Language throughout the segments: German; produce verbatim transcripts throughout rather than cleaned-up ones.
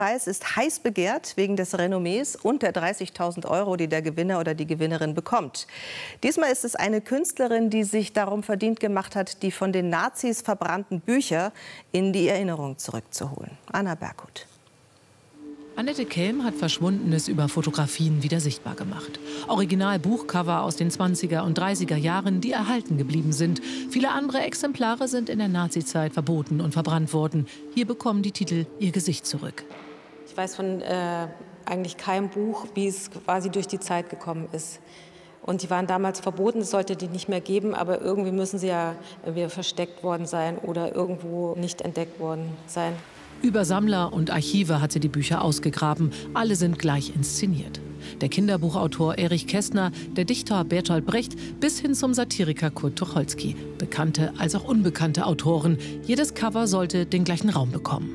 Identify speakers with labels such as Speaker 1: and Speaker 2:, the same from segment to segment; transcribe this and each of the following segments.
Speaker 1: Der Preis ist heiß begehrt wegen des Renommees und der dreißigtausend Euro, die der Gewinner oder die Gewinnerin bekommt. Diesmal ist es eine Künstlerin, die sich darum verdient gemacht hat, die von den Nazis verbrannten Bücher in die Erinnerung zurückzuholen. Anna Berghut.
Speaker 2: Annette Kelm hat Verschwundenes über Fotografien wieder sichtbar gemacht. Original-Buchcover aus den zwanziger und dreißiger Jahren, die erhalten geblieben sind. Viele andere Exemplare sind in der Nazizeit verboten und verbrannt worden. Hier bekommen die Titel ihr Gesicht zurück.
Speaker 3: Ich weiß von äh, eigentlich keinem Buch, wie es quasi durch die Zeit gekommen ist. Und die waren damals verboten, es sollte die nicht mehr geben, aber irgendwie müssen sie ja entweder versteckt worden sein oder irgendwo nicht entdeckt worden sein.
Speaker 2: Über Sammler und Archive hat sie die Bücher ausgegraben. Alle sind gleich inszeniert. Der Kinderbuchautor Erich Kästner, der Dichter Bertolt Brecht bis hin zum Satiriker Kurt Tucholsky. Bekannte als auch unbekannte Autoren. Jedes Cover sollte den gleichen Raum bekommen.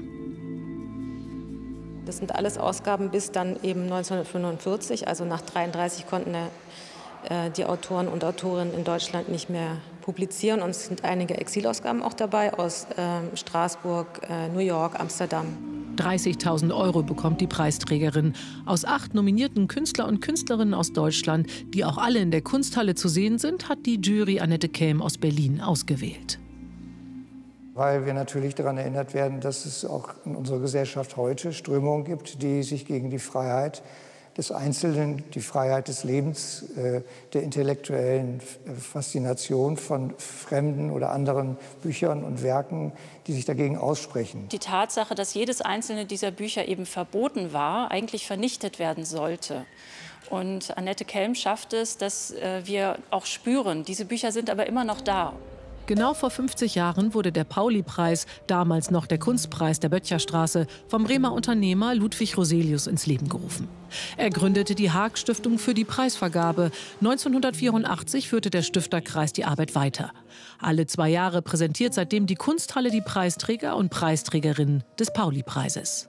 Speaker 3: Das sind alles Ausgaben bis dann eben neunzehnhundertfünfundvierzig, also nach dreiunddreißig konnten äh, die Autoren und Autorinnen in Deutschland nicht mehr publizieren. Und es sind einige Exilausgaben auch dabei aus äh, Straßburg, äh, New York, Amsterdam.
Speaker 2: dreißigtausend Euro bekommt die Preisträgerin. Aus acht nominierten Künstler und Künstlerinnen aus Deutschland, die auch alle in der Kunsthalle zu sehen sind, hat die Jury Annette Kelm aus Berlin ausgewählt.
Speaker 4: Weil wir natürlich daran erinnert werden, dass es auch in unserer Gesellschaft heute Strömungen gibt, die sich gegen die Freiheit des Einzelnen, die Freiheit des Lebens, äh, der intellektuellen Faszination von fremden oder anderen Büchern und Werken, die sich dagegen aussprechen.
Speaker 5: Die Tatsache, dass jedes einzelne dieser Bücher eben verboten war, eigentlich vernichtet werden sollte. Und Annette Kelm schafft es, dass äh, wir auch spüren, diese Bücher sind aber immer noch da.
Speaker 2: Genau vor fünfzig Jahren wurde der Pauli-Preis, damals noch der Kunstpreis der Böttcherstraße, vom Bremer Unternehmer Ludwig Roselius ins Leben gerufen. Er gründete die Haag-Stiftung für die Preisvergabe. neunzehnhundertvierundachtzig führte der Stifterkreis die Arbeit weiter. Alle zwei Jahre präsentiert seitdem die Kunsthalle die Preisträger und Preisträgerinnen des Pauli-Preises.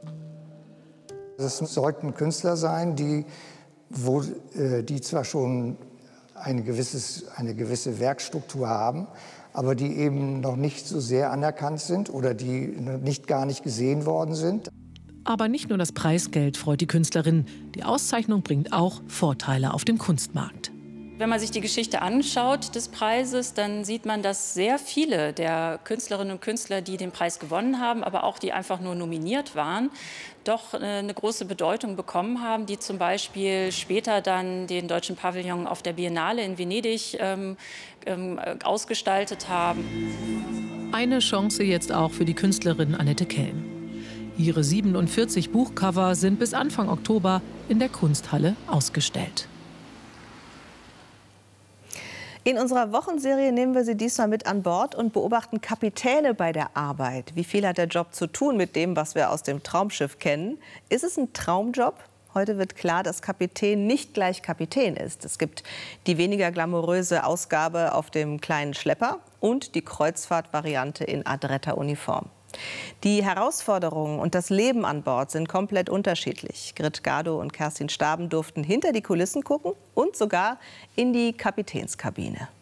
Speaker 4: Es sollten Künstler sein, die, wo, äh, die zwar schon ein gewisses, eine gewisse Werkstruktur haben, aber die eben noch nicht so sehr anerkannt sind oder die nicht gar nicht gesehen worden sind.
Speaker 2: Aber nicht nur das Preisgeld freut die Künstlerin. Die Auszeichnung bringt auch Vorteile auf dem Kunstmarkt.
Speaker 5: Wenn man sich die Geschichte anschaut des Preises, dann sieht man, dass sehr viele der Künstlerinnen und Künstler, die den Preis gewonnen haben, aber auch die einfach nur nominiert waren, doch eine große Bedeutung bekommen haben, die zum Beispiel später dann den deutschen Pavillon auf der Biennale in Venedig ähm, ähm, ausgestaltet haben.
Speaker 2: Eine Chance jetzt auch für die Künstlerin Annette Kelm. Ihre siebenundvierzig Buchcover sind bis Anfang Oktober in der Kunsthalle ausgestellt.
Speaker 1: In unserer Wochenserie nehmen wir Sie diesmal mit an Bord und beobachten Kapitäne bei der Arbeit. Wie viel hat der Job zu tun mit dem, was wir aus dem Traumschiff kennen? Ist es ein Traumjob? Heute wird klar, dass Kapitän nicht gleich Kapitän ist. Es gibt die weniger glamouröse Ausgabe auf dem kleinen Schlepper und die Kreuzfahrtvariante in adretter Uniform. Die Herausforderungen und das Leben an Bord sind komplett unterschiedlich. Grit Gado und Kerstin Staben durften hinter die Kulissen gucken und sogar in die Kapitänskabine.